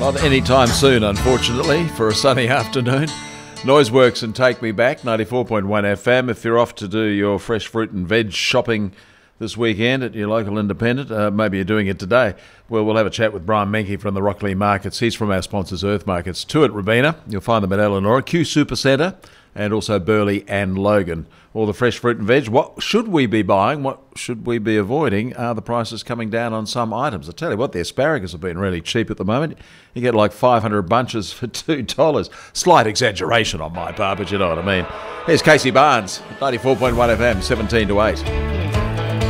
Not anytime soon, unfortunately, for a sunny afternoon. Noiseworks and Take Me Back, 94.1 FM. If you're off to do your fresh fruit and veg shopping this weekend at your local independent, maybe you're doing it today, well, we'll have a chat with Brian Menke from the Rockley Markets. He's from our sponsors, Earth Markets. Two at Robina. You'll find them at Eleanor, Q Supercentre, and also Burleigh and Logan. All the fresh fruit and veg. What should we be buying? What should we be avoiding? Are the prices coming down on some items? I tell you what, the asparagus have been really cheap at the moment. You get like 500 bunches for $2. Slight exaggeration on my part, but you know what I mean. Here's Casey Barnes, 94.1 FM, 17 to 8.